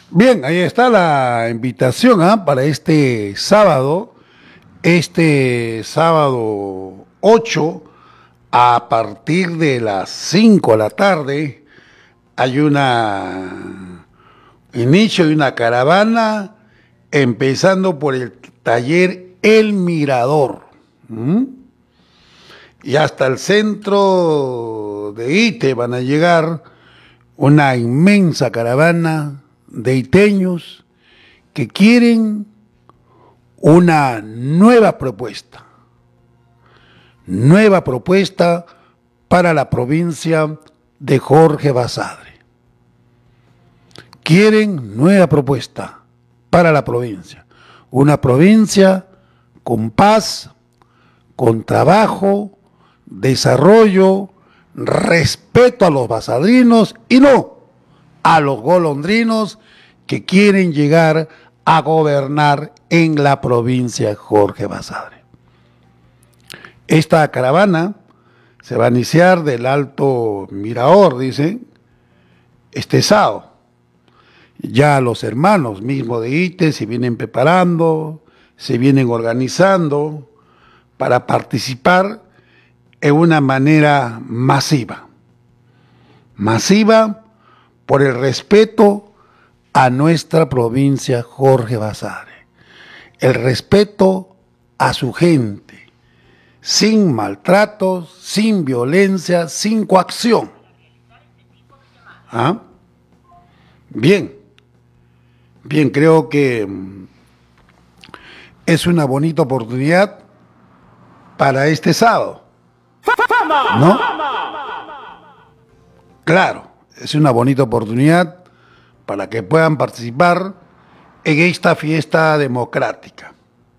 Bien, ahí está la invitación para este sábado 8, a partir de las 5 de la tarde, hay una inicio de una caravana empezando por el taller El Mirador. ¿m? Y hasta el centro de Ite van a llegar una inmensa caravana de iteños que quieren una nueva propuesta para la provincia de Jorge Basadre. Quieren nueva propuesta para la provincia, una provincia con paz, con trabajo, desarrollo, respeto a los basadrinos y no a los golondrinos que quieren llegar a gobernar en la provincia Jorge Basadre. Esta caravana se va a iniciar del Alto Mirador, dicen, este sábado. Ya los hermanos mismos de Ite se vienen preparando, se vienen organizando para participar en una manera masiva por el respeto a nuestra provincia Jorge Basadre, el respeto a su gente, sin maltratos, sin violencia, sin coacción. ¿Ah? Bien, creo que es una bonita oportunidad para este sábado, ¿no? Claro, es una bonita oportunidad para que puedan participar en esta fiesta democrática.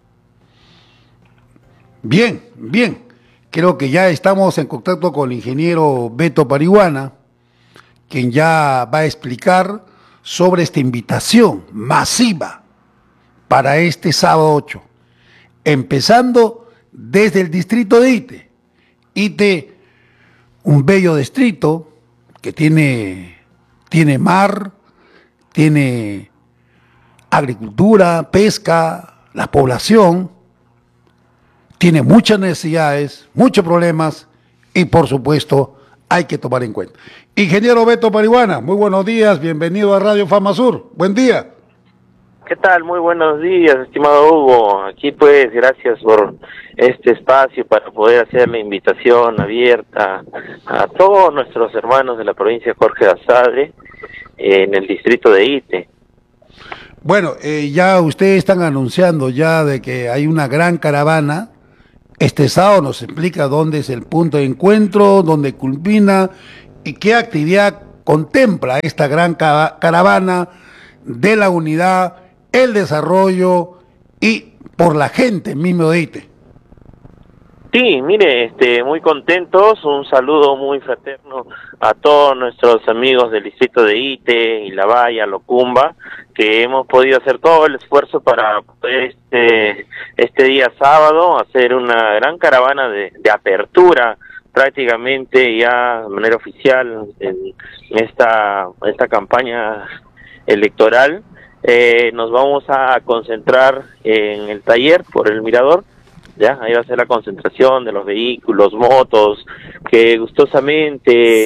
Bien, creo que ya estamos en contacto con el ingeniero Beto Parihuana, quien ya va a explicar sobre esta invitación masiva para este sábado 8, empezando desde el distrito de Ite. Ite, un bello distrito que tiene mar, tiene agricultura, pesca, la población tiene muchas necesidades, muchos problemas y por supuesto hay que tomar en cuenta. Ingeniero Beto Parihuana, muy buenos días, bienvenido a Radio Fama Sur, buen día. ¿Qué tal? Muy buenos días, estimado Hugo. Aquí pues, gracias por este espacio para poder hacer la invitación abierta a todos nuestros hermanos de la provincia de Jorge Basadre en el distrito de Ite. Bueno, ya ustedes están anunciando ya de que hay una gran caravana. Este sábado nos explica dónde es el punto de encuentro, dónde culmina y qué actividad contempla esta gran caravana de la unidad, el desarrollo y por la gente mismo de Ite. Sí, mire, muy contentos, un saludo muy fraterno a todos nuestros amigos del distrito de Ite, Ilabaya, Locumba, que hemos podido hacer todo el esfuerzo para poder este día sábado hacer una gran caravana de apertura, prácticamente ya de manera oficial en esta campaña electoral. Nos vamos a concentrar en el taller por el Mirador. Ya, ahí va a ser la concentración de los vehículos, motos, que gustosamente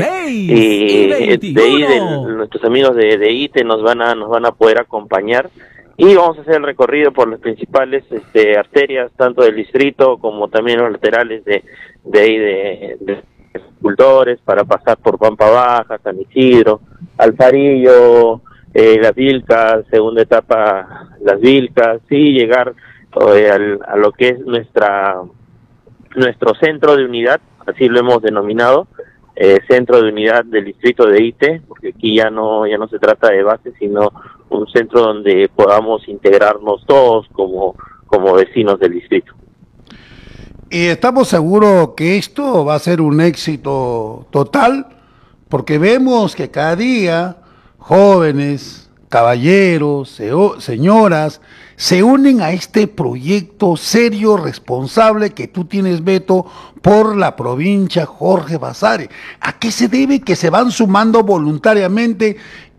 nuestros amigos de Ite nos van a poder acompañar y vamos a hacer el recorrido por las principales arterias, tanto del distrito como también los laterales de agricultores, para pasar por Pampa Baja, San Isidro, Alfarillo, Las Vilcas, segunda etapa Las Vilcas, y llegar a lo que es nuestro centro de unidad, así lo hemos denominado, centro de unidad del distrito de Ite, porque aquí ya no se trata de base, sino un centro donde podamos integrarnos todos como vecinos del distrito. Y estamos seguros que esto va a ser un éxito total, porque vemos que cada día jóvenes, caballeros, señoras, se unen a este proyecto serio, responsable que tú tienes, Beto, por la provincia Jorge Basadre. ¿A qué se debe que se van sumando voluntariamente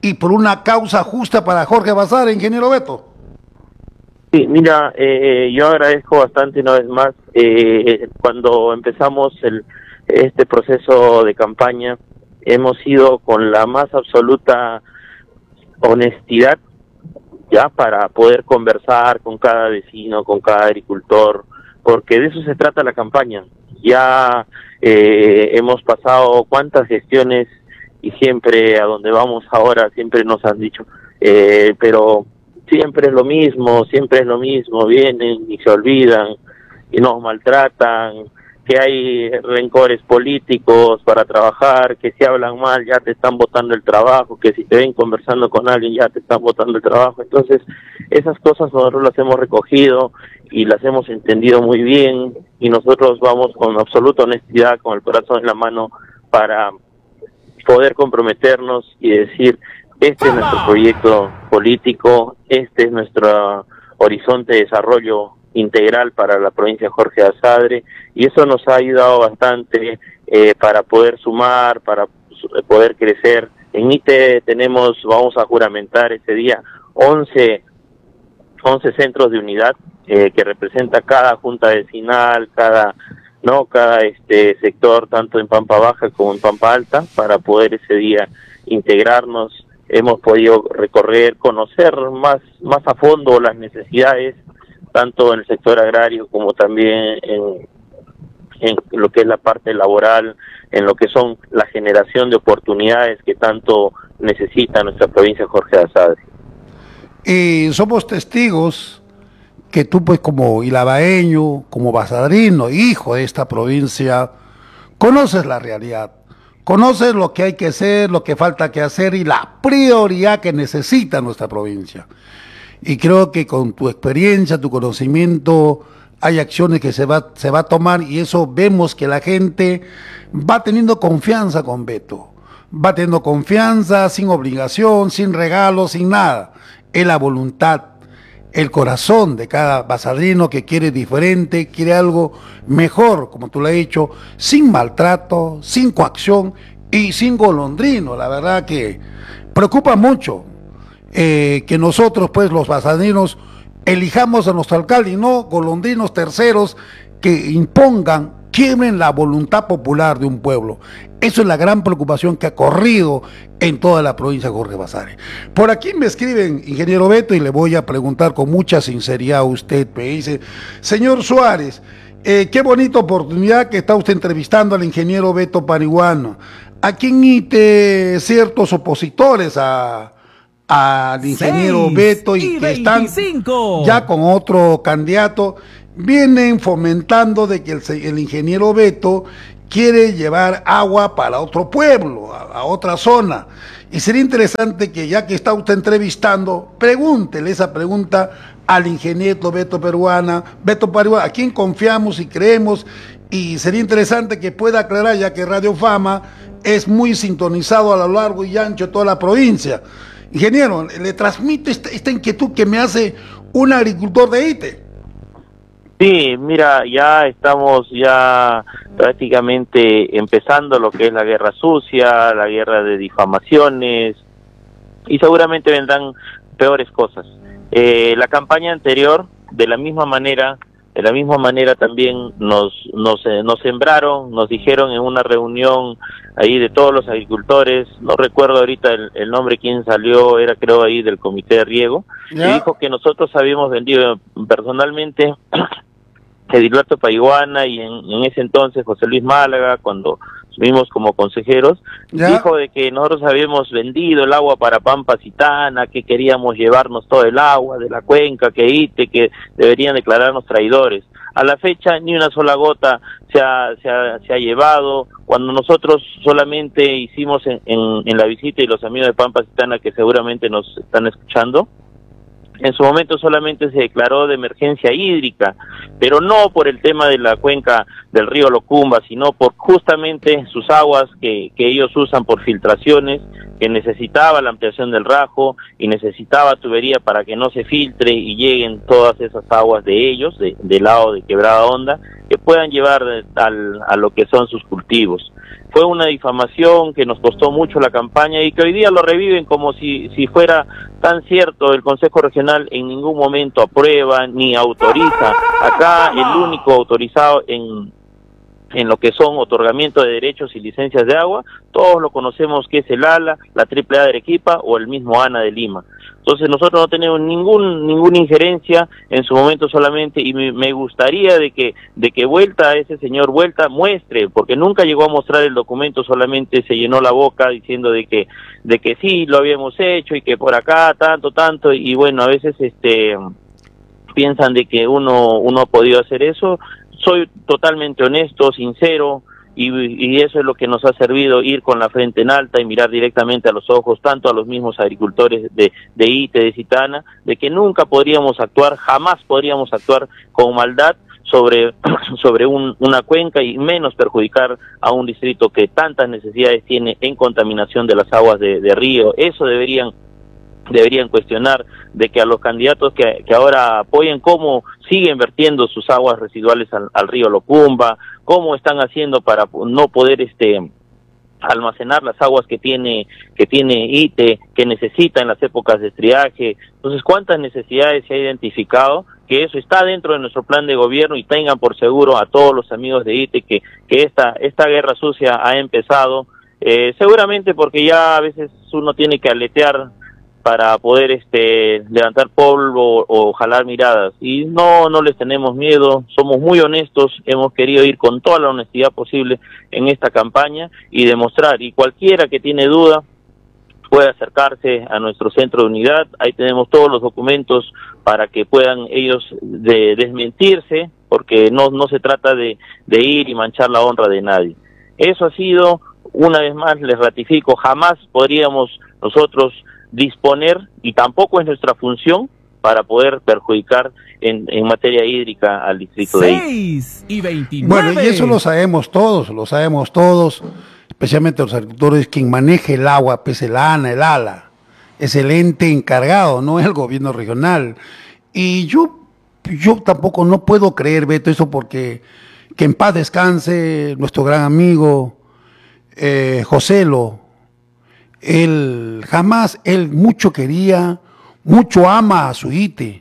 y por una causa justa para Jorge Basadre, ingeniero Beto. Sí, mira, yo agradezco bastante una vez más. Cuando empezamos este proceso de campaña, hemos ido con la más absoluta honestidad, ya, para poder conversar con cada vecino, con cada agricultor, porque de eso se trata la campaña. Ya hemos pasado cuántas gestiones y siempre a donde vamos ahora siempre nos han dicho, pero siempre es lo mismo, vienen y se olvidan y nos maltratan, que hay rencores políticos para trabajar, que si hablan mal ya te están botando el trabajo, que si te ven conversando con alguien ya te están botando el trabajo. Entonces, esas cosas nosotros las hemos recogido y las hemos entendido muy bien, y nosotros vamos con absoluta honestidad, con el corazón en la mano, para poder comprometernos y decir: este es nuestro proyecto político, este es nuestro horizonte de desarrollo integral para la provincia de Jorge Basadre, y eso nos ha ayudado bastante para poder sumar, para poder crecer. En ITE vamos a juramentar ese día 11 centros de unidad que representa cada junta vecinal, cada sector, tanto en Pampa Baja como en Pampa Alta, para poder ese día integrarnos. Hemos podido recorrer, conocer más a fondo las necesidades, tanto en el sector agrario como también en lo que es la parte laboral, en lo que son la generación de oportunidades que tanto necesita nuestra provincia Jorge Basadre. Y somos testigos que tú, pues, como ilabaeño, como basadrino, hijo de esta provincia, conoces la realidad, conoces lo que hay que hacer, lo que falta que hacer y la prioridad que necesita nuestra provincia. Y creo que con tu experiencia, tu conocimiento, hay acciones que se va a tomar, y eso vemos que la gente va teniendo confianza con Beto, va teniendo confianza sin obligación, sin regalos, sin nada. Es la voluntad, el corazón de cada basadrino que quiere diferente, quiere algo mejor, como tú lo has dicho, sin maltrato, sin coacción y sin golondrino. La verdad que preocupa mucho que nosotros, pues, los basadrinos, elijamos a nuestro alcalde y no golondrinos terceros que impongan, quiebren la voluntad popular de un pueblo. Eso es la gran preocupación que ha corrido en toda la provincia de Jorge Basadre. Por aquí me escriben, ingeniero Beto, y le voy a preguntar con mucha sinceridad a usted. Me dice: señor Suárez, qué bonita oportunidad que está usted entrevistando al ingeniero Beto Parihuana. Aquí en ITE ciertos opositores al ingeniero Beto y que 25. Están ya con otro candidato, vienen fomentando de que el ingeniero Beto quiere llevar agua para otro pueblo, a otra zona. Y sería interesante que, ya que está usted entrevistando, pregúntele esa pregunta al ingeniero Beto Parihuana, a quien confiamos y creemos, y sería interesante que pueda aclarar, ya que Radio Fama es muy sintonizado a lo largo y ancho de toda la provincia. Ingeniero, le transmito esta inquietud que me hace un agricultor de ITE. Sí, mira, ya estamos prácticamente empezando lo que es la guerra sucia, la guerra de difamaciones, y seguramente vendrán peores cosas. La campaña anterior, de la misma manera también nos sembraron, nos dijeron en una reunión ahí de todos los agricultores, no recuerdo ahorita el nombre, quién salió, era creo ahí del comité de riego, y dijo que nosotros habíamos vendido personalmente Edilberto Parihuana y en ese entonces José Luis Málaga, cuando estuvimos como consejeros, dijo de que nosotros habíamos vendido el agua para Pampa Citana, que queríamos llevarnos todo el agua de la cuenca, que ITE, que deberían declararnos traidores. A la fecha ni una sola gota se ha llevado, cuando nosotros solamente hicimos en la visita, y los amigos de Pampa Citana que seguramente nos están escuchando, en su momento solamente se declaró de emergencia hídrica, pero no por el tema de la cuenca del río Locumba, sino por justamente sus aguas que ellos usan por filtraciones, que necesitaba la ampliación del Rajo y necesitaba tubería para que no se filtre y lleguen todas esas aguas de ellos, del lado de Quebrada Honda, que puedan llevar a lo que son sus cultivos. fue una difamación que nos costó mucho la campaña y que hoy día lo reviven como si fuera tan cierto. El Consejo Regional en ningún momento aprueba ni autoriza. Acá el único autorizado en lo que son otorgamiento de derechos y licencias de agua, todos lo conocemos, que es el ALA, la AAA de Arequipa o el mismo ANA de Lima. Entonces nosotros no tenemos ninguna injerencia en su momento solamente, y me gustaría de que ese señor Vuelta muestre, porque nunca llegó a mostrar el documento, solamente se llenó la boca diciendo de que sí lo habíamos hecho y que por acá tanto, y bueno, a veces piensan de que uno ha podido hacer eso. Soy totalmente honesto, sincero, y eso es lo que nos ha servido, ir con la frente en alta y mirar directamente a los ojos, tanto a los mismos agricultores de ITE, de Citana, de que nunca podríamos actuar, jamás podríamos actuar con maldad sobre una cuenca, y menos perjudicar a un distrito que tantas necesidades tiene en contaminación de las aguas de río. Eso deberían cuestionar, de que a los candidatos que ahora apoyen, cómo siguen vertiendo sus aguas residuales al río Locumba, cómo están haciendo para no poder almacenar las aguas que tiene ITE, que necesita en las épocas de estiaje. Entonces, ¿cuántas necesidades se ha identificado? Que eso está dentro de nuestro plan de gobierno, y tengan por seguro a todos los amigos de ITE que esta guerra sucia ha empezado, seguramente porque ya a veces uno tiene que aletear para poder levantar polvo o jalar miradas, y no les tenemos miedo, somos muy honestos, hemos querido ir con toda la honestidad posible en esta campaña y demostrar, y cualquiera que tiene duda puede acercarse a nuestro centro de unidad. Ahí tenemos todos los documentos para que puedan ellos desmentirse, porque no se trata de ir y manchar la honra de nadie. Eso ha sido, una vez más les ratifico, jamás podríamos nosotros disponer, y tampoco es nuestra función, para poder perjudicar en materia hídrica al distrito de ITE. 6:29. Bueno, y eso lo sabemos todos, especialmente los agricultores. Quien maneja el agua, pues el ANA, el ALA, es el ente encargado, no es el gobierno regional. Y yo tampoco no puedo creer, Beto, eso, porque que en paz descanse nuestro gran amigo Joselo. Él mucho quería, mucho ama a su ITE,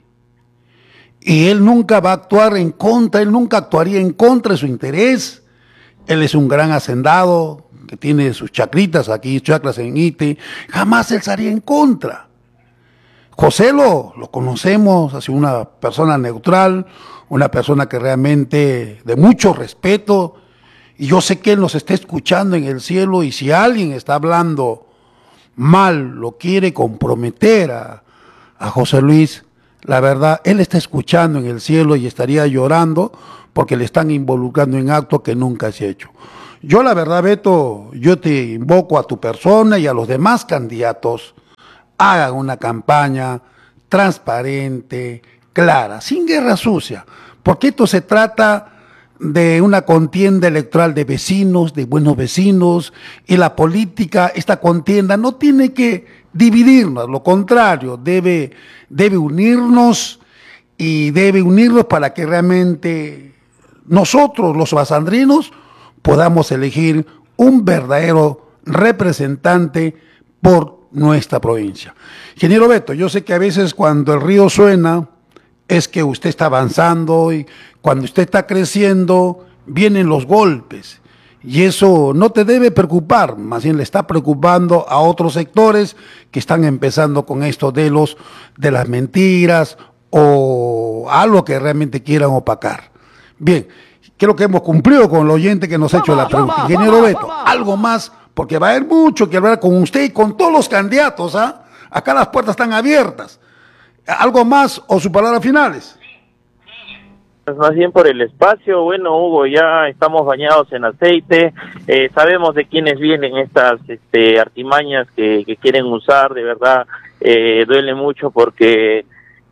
y él nunca va a actuar en contra, él nunca actuaría en contra de su interés. Él es un gran hacendado que tiene sus chacritas aquí, chacras en ITE, jamás él estaría en contra. José lo conocemos, ha sido una persona neutral, una persona que realmente de mucho respeto, y yo sé que él nos está escuchando en el cielo, y si alguien está hablando mal, lo quiere comprometer a José Luis, la verdad, él está escuchando en el cielo y estaría llorando porque le están involucrando en actos que nunca se ha hecho. Yo, la verdad, Beto, yo te invoco a tu persona y a los demás candidatos, hagan una campaña transparente, clara, sin guerra sucia, porque esto se trata de una contienda electoral de vecinos, de buenos vecinos, y la política, esta contienda no tiene que dividirnos, lo contrario, debe unirnos, y debe unirnos para que realmente nosotros, los basandrinos, podamos elegir un verdadero representante por nuestra provincia. Ingeniero Beto, yo sé que a veces cuando el río suena es que usted está avanzando, y cuando usted está creciendo vienen los golpes, y eso no te debe preocupar, más bien le está preocupando a otros sectores que están empezando con esto de las mentiras o algo que realmente quieran opacar. Bien, creo que hemos cumplido con el oyente que nos ha hecho la pregunta. Ingeniero Beto, algo más, porque va a haber mucho que hablar con usted y con todos los candidatos, ¿ah? Acá las puertas están abiertas. ¿Algo más o sus palabras finales? Pues más bien por el espacio. Bueno, Hugo, ya estamos bañados en aceite, sabemos de quiénes vienen estas artimañas que quieren usar, de verdad, duele mucho porque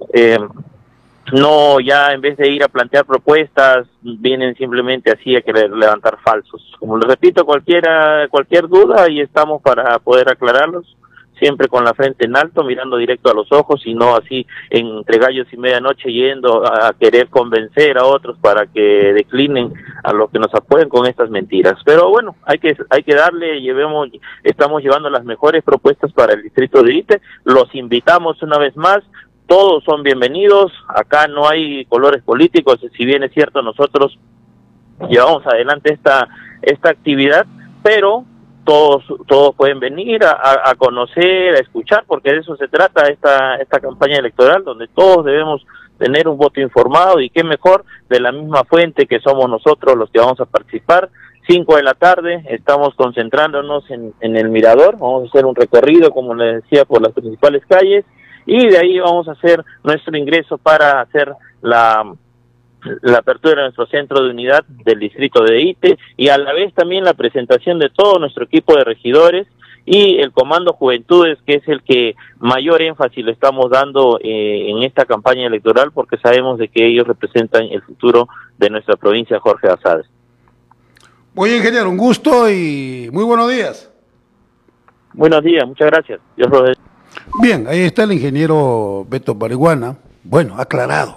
no, ya en vez de ir a plantear propuestas, vienen simplemente así a querer levantar falsos. Como les repito, cualquier duda, y estamos para poder aclararlos. siempre con la frente en alto, mirando directo a los ojos y no así entre gallos y medianoche yendo a querer convencer a otros para que declinen a los que nos apoyen con estas mentiras. Pero bueno, hay que darle, estamos llevando las mejores propuestas para el distrito de Ite. Los invitamos una vez más. Todos son bienvenidos, acá no hay colores políticos, si bien es cierto nosotros llevamos adelante esta actividad, pero todos pueden venir a conocer, a escuchar, porque de eso se trata esta campaña electoral, donde todos debemos tener un voto informado, y qué mejor de la misma fuente que somos nosotros los que vamos a participar. 5 de la tarde, estamos concentrándonos en el Mirador, vamos a hacer un recorrido, como les decía, por las principales calles, y de ahí vamos a hacer nuestro ingreso para hacer la apertura de nuestro centro de unidad del distrito de Ite, y a la vez también la presentación de todo nuestro equipo de regidores y el Comando Juventudes, que es el que mayor énfasis le estamos dando en esta campaña electoral, porque sabemos de que ellos representan el futuro de nuestra provincia, Jorge Basadre. Oye, ingeniero, un gusto y muy buenos días. Buenos días, muchas gracias. Dios los bendiga. Bien, ahí está el ingeniero Beto Parihuana. Bueno, aclarado.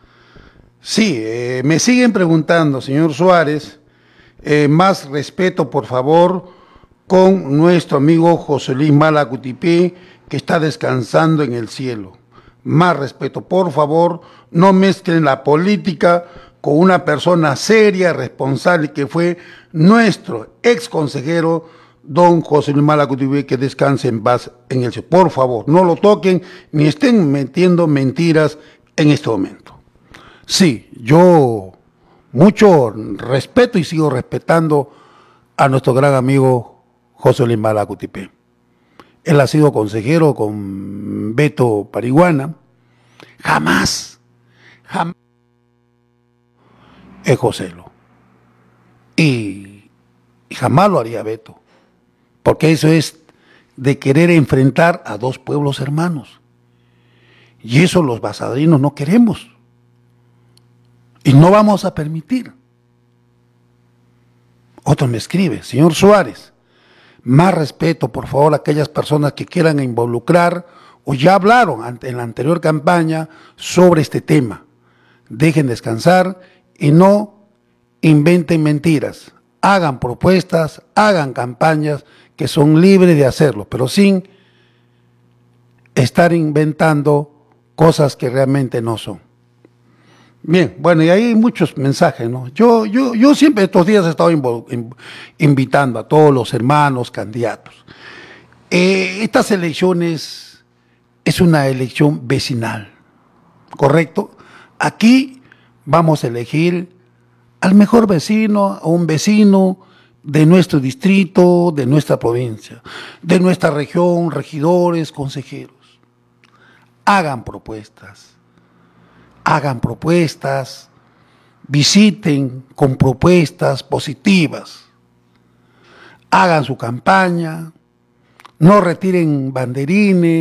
Sí, me siguen preguntando, señor Suárez, más respeto, por favor, con nuestro amigo José Luis Mala Cutipé, que está descansando en el cielo. Más respeto, por favor, no mezclen la política con una persona seria, responsable, que fue nuestro ex consejero, don José Luis Mala Cutipé, que descanse en paz en el cielo. Por favor, no lo toquen ni estén metiendo mentiras en este momento. Sí, yo mucho respeto y sigo respetando a nuestro gran amigo José Luis Mala Cutipé. Él ha sido consejero con Beto Parihuana. Jamás es Joselo. Y jamás lo haría Beto. Porque eso es de querer enfrentar a dos pueblos hermanos. Y eso los basadrinos no queremos. Y no vamos a permitir. Otro me escribe, señor Suárez, más respeto, por favor, a aquellas personas que quieran involucrar o ya hablaron en la anterior campaña sobre este tema. Dejen descansar y no inventen mentiras. Hagan propuestas, hagan campañas, que son libres de hacerlo, pero sin estar inventando cosas que realmente no son. Bien, bueno, y hay muchos mensajes, ¿no? Yo siempre estos días he estado invitando a todos los hermanos candidatos. Estas elecciones es una elección vecinal, ¿correcto? Aquí vamos a elegir al mejor vecino, a un vecino de nuestro distrito, de nuestra provincia, de nuestra región, regidores, consejeros. Hagan propuestas, visiten con propuestas positivas, hagan su campaña, no retiren banderines.